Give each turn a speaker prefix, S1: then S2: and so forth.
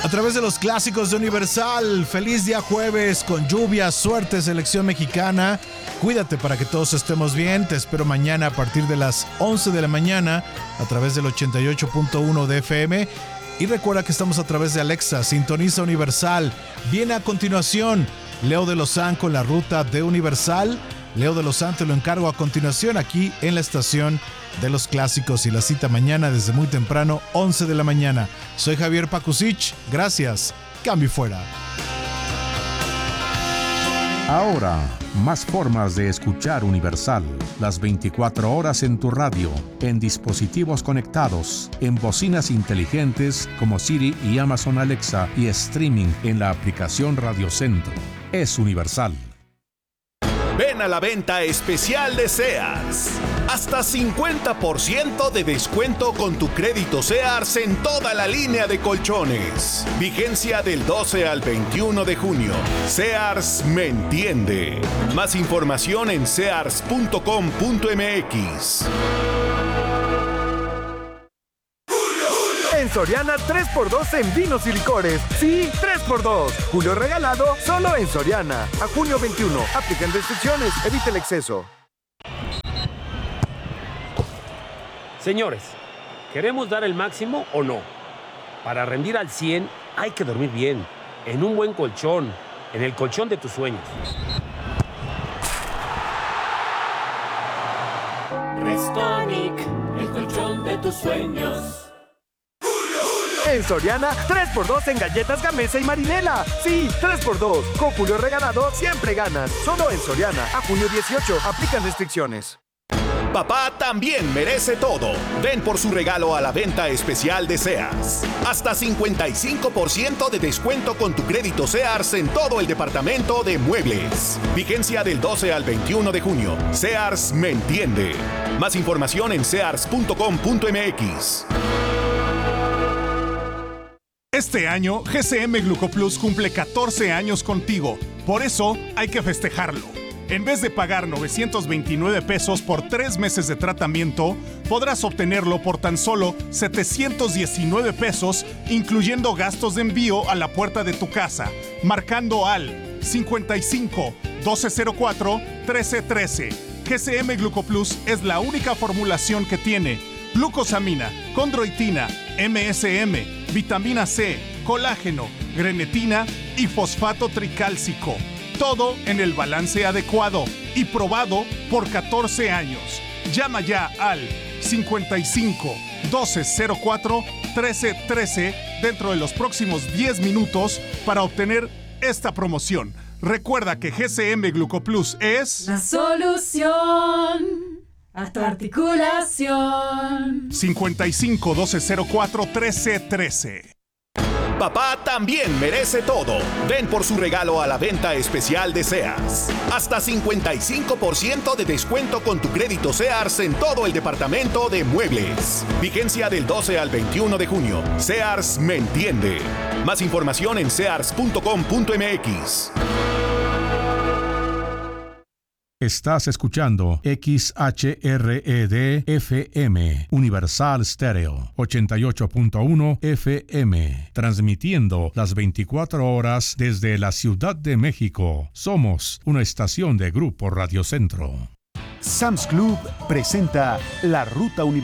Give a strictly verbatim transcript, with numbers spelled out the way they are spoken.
S1: A través de los clásicos de Universal, feliz día jueves con lluvia, suerte, selección mexicana. Cuídate para que todos estemos bien. Te espero mañana a partir de las once de la mañana a través del ochenta y ocho punto uno de F M. Y recuerda que estamos a través de Alexa, sintoniza Universal. Viene a continuación Leo de Lozán con la ruta de Universal. Leo de Lozán te lo encargo a continuación aquí en la estación de los clásicos y la cita mañana desde muy temprano, once de la mañana. Soy Javier Pakusich, gracias, cambio y fuera.
S2: Ahora, más formas de escuchar Universal, las veinticuatro horas en tu radio, en dispositivos conectados, en bocinas inteligentes como Siri y Amazon Alexa y streaming en la aplicación Radio Centro. Es Universal.
S3: Ven a la venta especial de Sears. Hasta cincuenta por ciento de descuento con tu crédito Sears en toda la línea de colchones. Vigencia del doce al veintiuno de junio. Sears me entiende. Más información en sears punto com punto m x.
S4: En Soriana, tres por dos en vinos y licores. Sí, tres por dos. Julio regalado, solo en Soriana. A junio veintiuno. Aplican restricciones. Evite el exceso.
S5: Señores, ¿queremos dar el máximo o no? Para rendir al cien hay que dormir bien, en un buen colchón, en el colchón de tus sueños.
S6: Restonic, el colchón de tus sueños.
S4: En Soriana, tres por dos en galletas Gamesa y Marinela. Sí, tres por dos. Con Julio regalado, siempre ganas. Solo en Soriana. A junio dieciocho. Aplican restricciones.
S3: Papá también merece todo. Ven por su regalo a la venta especial de Sears. Hasta cincuenta y cinco por ciento de descuento con tu crédito Sears en todo el departamento de muebles. Vigencia del doce al veintiuno de junio. Sears me entiende. Más información en sears punto com punto m x.
S7: Este año, G C M Glucoplus cumple catorce años contigo. Por eso, hay que festejarlo. En vez de pagar novecientos veintinueve pesos por tres meses de tratamiento, podrás obtenerlo por tan solo setecientos diecinueve pesos, incluyendo gastos de envío a la puerta de tu casa, marcando al cincuenta y cinco, doce cero cuatro, trece trece. G C M Glucoplus es la única formulación que tiene glucosamina, condroitina, M S M, vitamina C, colágeno, grenetina y fosfato tricálcico. Todo en el balance adecuado y probado por catorce años. Llama ya al cincuenta y cinco, doce cero cuatro, trece trece dentro de los próximos diez minutos para obtener esta promoción. Recuerda que G C M Glucoplus es
S8: la solución a tu articulación.
S7: cincuenta y cinco, doce cero cuatro, trece trece.
S3: Papá también merece todo. Ven por su regalo a la venta especial de Sears. Hasta cincuenta y cinco por ciento de descuento con tu crédito Sears en todo el departamento de muebles. Vigencia del doce al veintiuno de junio. Sears me entiende. Más información en sears punto com punto m x.
S2: Estás escuchando X H R E D F M, Universal Stereo, ochenta y ocho punto uno F M, transmitiendo las veinticuatro horas desde la Ciudad de México. Somos una estación de Grupo Radio Centro.
S9: Sam's Club presenta la Ruta Universal.